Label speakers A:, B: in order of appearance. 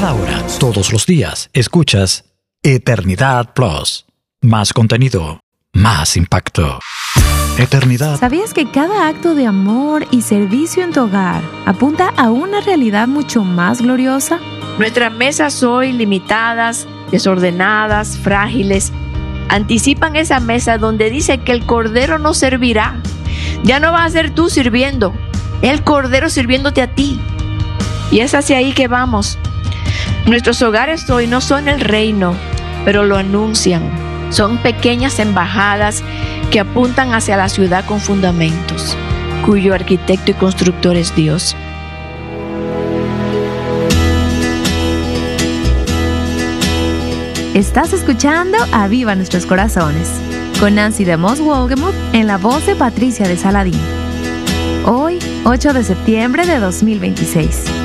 A: Cada hora, todos los días, escuchas Eternidad Plus. Más contenido, más impacto. Eternidad.
B: ¿Sabías que cada acto de amor y servicio en tu hogar apunta a una realidad mucho más gloriosa?
C: Nuestras mesas hoy limitadas, desordenadas, frágiles, anticipan esa mesa donde dice que el Cordero nos servirá. Ya no vas a ser tú sirviendo, el Cordero sirviéndote a ti. Y es hacia ahí que vamos. Nuestros hogares hoy no son el reino, pero lo anuncian. Son pequeñas embajadas que apuntan hacia la ciudad con fundamentos, cuyo arquitecto y constructor es Dios.
B: Estás escuchando Aviva Nuestros Corazones, con Nancy de Moss Wolgemuth en la voz de Patricia de Saladín. Hoy, 8 de septiembre de 2026.